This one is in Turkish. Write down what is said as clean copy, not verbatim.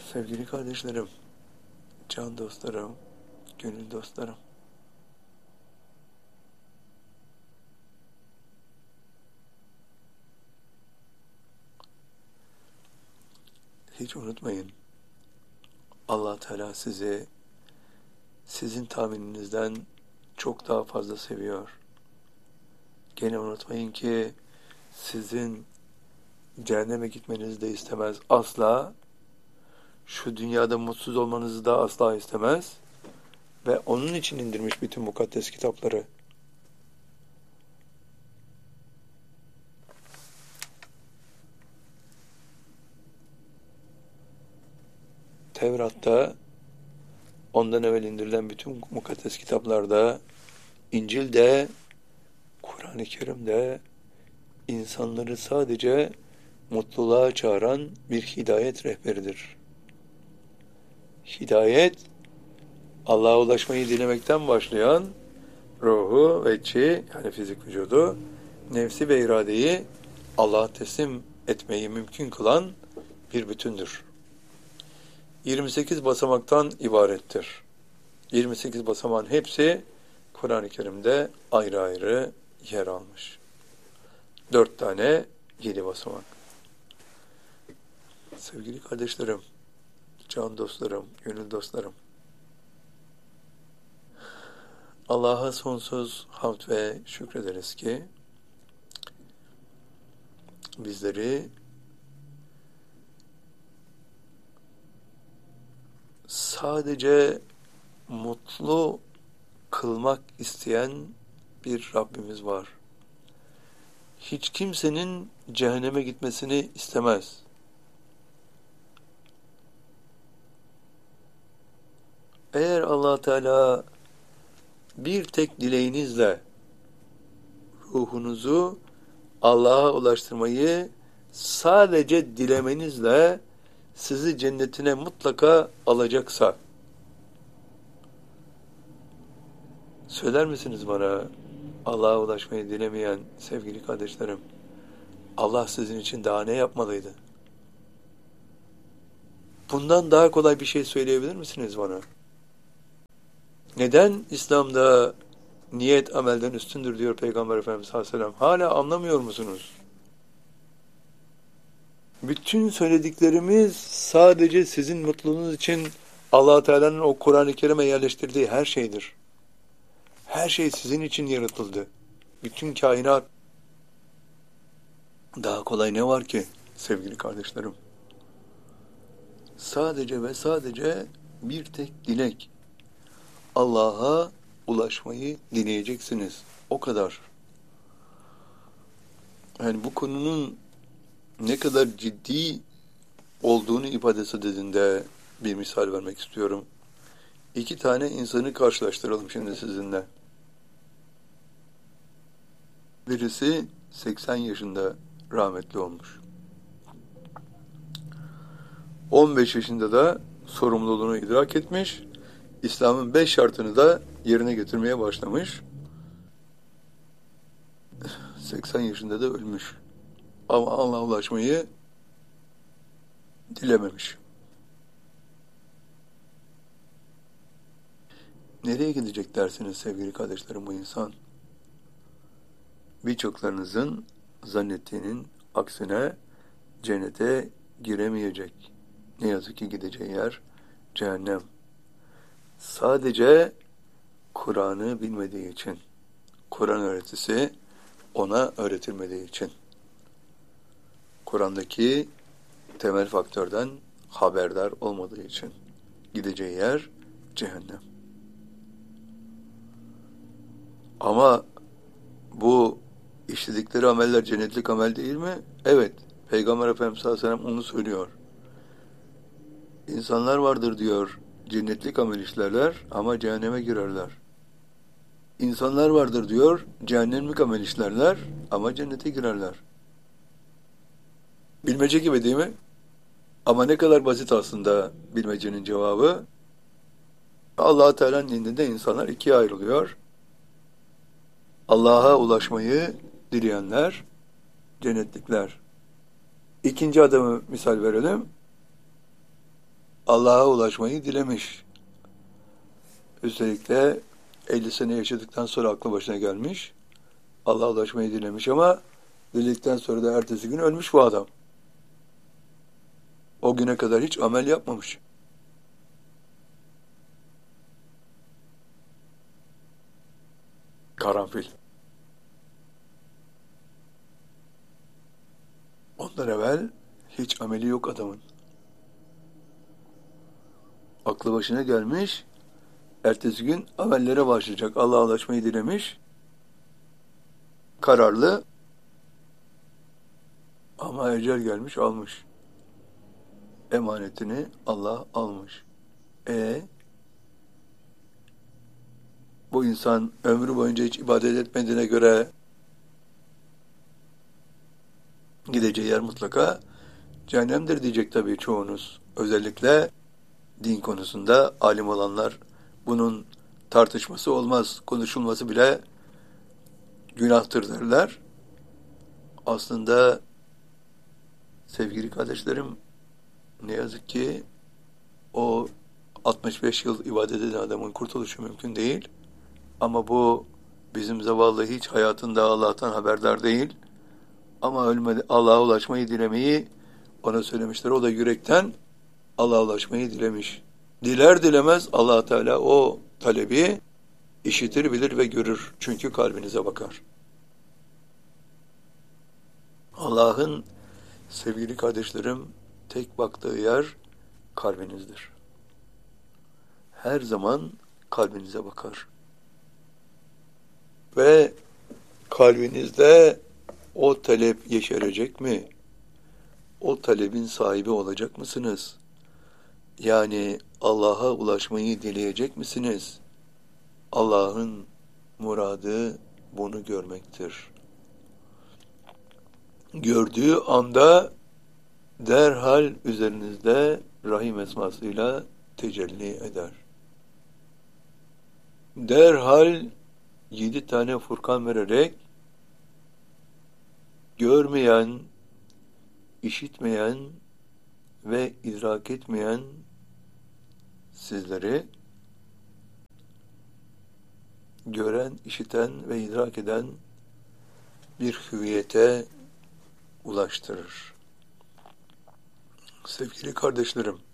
Sevgili kardeşlerim, can dostlarım, gönül dostlarım. Hiç unutmayın, Allah Teala sizi sizin tahmininizden çok daha fazla seviyor. Gene unutmayın ki sizin cehenneme gitmenizi de istemez asla. Şu dünyada mutsuz olmanızı da asla istemez. Ve onun için indirmiş bütün mukaddes kitapları. Tevrat'ta, ondan evvel indirilen bütün mukaddes kitaplarda, İncil'de, Kur'an-ı Kerim'de insanları sadece mutluluğa çağıran bir hidayet rehberidir. Hidayet, Allah'a ulaşmayı dilemekten başlayan ruhu ve içi, yani fizik vücudu, nefsi ve iradeyi Allah'a teslim etmeyi mümkün kılan bir bütündür. 28 basamaktan ibarettir. 28 basamağın hepsi Kur'an-ı Kerim'de ayrı ayrı yer almış. 4 tane 7 basamak. Sevgili kardeşlerim, can dostlarım, gönül dostlarım, Allah'a sonsuz hamd ve şükrederiz ki bizleri sadece mutlu kılmak isteyen bir Rabbimiz var. Hiç kimsenin cehenneme gitmesini istemez. Eğer Allah Teala bir tek dileğinizle ruhunuzu Allah'a ulaştırmayı sadece dilemenizle sizi cennetine mutlaka alacaksa, söyler misiniz bana, Allah'a ulaşmayı dilemeyen sevgili kardeşlerim, Allah sizin için daha ne yapmalıydı? Bundan daha kolay bir şey söyleyebilir misiniz bana? Neden İslam'da niyet amelden üstündür diyor Peygamber Efendimiz sallallahu aleyhi ve sellem? Hala anlamıyor musunuz? Bütün söylediklerimiz sadece sizin mutluluğunuz için Allah Teala'nın o Kur'an-ı Kerim'e yerleştirdiği her şeydir. Her şey sizin için yaratıldı. Bütün kainat. Daha kolay ne var ki sevgili kardeşlerim? Sadece ve sadece bir tek dilek. Allah'a ulaşmayı dileyeceksiniz. O kadar. Yani bu konunun ne kadar ciddi olduğunu ifadesi dediğinde bir misal vermek istiyorum. 2 tane insanı karşılaştıralım şimdi sizinle. Birisi 80 yaşında rahmetli olmuş. 15 yaşında da sorumluluğunu idrak etmiş. İslam'ın 5 şartını da yerine getirmeye başlamış. 80 yaşında da ölmüş. Ama Allah'a ulaşmayı dilememiş. Nereye gidecek dersiniz sevgili kardeşlerim bu insan? Birçoklarınızın zannettiğinin aksine cennete giremeyecek. Ne yazık ki gideceği yer cehennem. Sadece Kur'an'ı bilmediği için, Kur'an öğretisi ona öğretilmediği için, Kur'an'daki temel faktörden haberdar olmadığı için gideceği yer cehennem. Ama bu işledikleri ameller cennetlik amel değil mi? Evet. Peygamber Efendimiz sallallahu aleyhi ve sellem onu söylüyor. İnsanlar vardır diyor, cennetlik amel işlerler ama cehenneme girerler. İnsanlar vardır diyor, cehennemlik amel işlerler ama cennete girerler. Bilmece gibi değil mi? Ama ne kadar basit aslında bilmecenin cevabı. Allah-u Teala'nın indinde insanlar 2'ye ayrılıyor. Allah'a ulaşmayı dileyenler, cennetlikler. İkinci adamı misal verelim. Allah'a ulaşmayı dilemiş. Üstelik de 50 sene yaşadıktan sonra aklı başına gelmiş. Allah'a ulaşmayı dilemiş ama diledikten sonra da ertesi gün ölmüş bu adam. O güne kadar hiç amel yapmamış. Karanfil. Ondan evvel hiç ameli yok adamın. Aklı başına gelmiş, ertesi gün amellere başlayacak. Allah'a ulaşmayı dilemiş. Kararlı ama ecel gelmiş almış. Emanetini Allah almış. Bu insan ömrü boyunca hiç ibadet etmediğine göre gideceği yer mutlaka cehennemdir diyecek tabii çoğunuz. Özellikle din konusunda alim olanlar bunun tartışması olmaz, konuşulması bile günahtır derler. Aslında sevgili kardeşlerim, ne yazık ki o 65 yıl ibadet eden adamın kurtuluşu mümkün değil. Ama bu bizim zavallı hiç hayatında Allah'tan haberdar değil. Ama ölmedi, Allah'a ulaşmayı dilemeyi ona söylemişler. O da yürekten Allah'a ulaşmayı dilemiş. Diler dilemez Allah Teala o talebi işitir, bilir ve görür. Çünkü kalbinize bakar. Allah'ın sevgili kardeşlerim tek baktığı yer kalbinizdir. Her zaman kalbinize bakar. Ve kalbinizde o talep yeşerecek mi? O talebin sahibi olacak mısınız? Yani Allah'a ulaşmayı dileyecek misiniz? Allah'ın muradı bunu görmektir. Gördüğü anda derhal üzerinizde Rahim esmasıyla tecelli eder. Derhal 7 tane Furkan vererek görmeyen, işitmeyen ve idrak etmeyen sizleri gören, işiten ve idrak eden bir hüviyete ulaştırır. Sevgili kardeşlerim,